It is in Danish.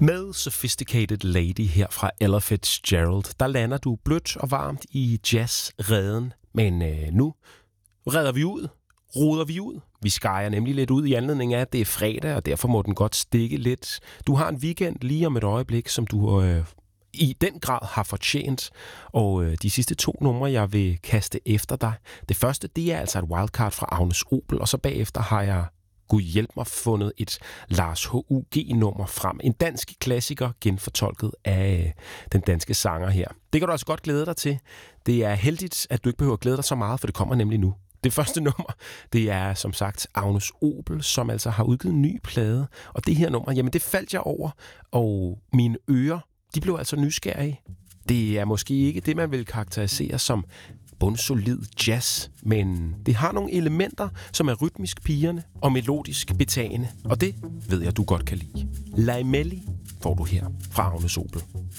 Med Sophisticated Lady her fra Ella Fitzgerald, der lander du blødt og varmt i jazzreden. Men nu ruder vi ud. Vi skærer nemlig lidt ud i anledning af, at det er fredag, og derfor må den godt stikke lidt. Du har en weekend lige om et øjeblik, som du i den grad har fortjent. Og de sidste 2 numre, jeg vil kaste efter dig. Det første, det er altså et wildcard fra Agnes Obel, og så bagefter har jeg Gud hjælp mig fundet et Lars H.U.G.-nummer frem. En dansk klassiker genfortolket af den danske sanger her. Det kan du også godt glæde dig til. Det er heldigt, at du ikke behøver at glæde dig så meget, for det kommer nemlig nu. Det første nummer, det er som sagt Agnes Obel, som altså har udgivet en ny plade. Og det her nummer, jamen det faldt jeg over, og mine ører, de blev altså nysgerrige. Det er måske ikke det, man vil karakterisere som bundsolid jazz, men det har nogle elementer, som er rytmisk pirrende og melodisk betagende, og det ved jeg, du godt kan lide. Laimelli får du her fra Agnes Obel.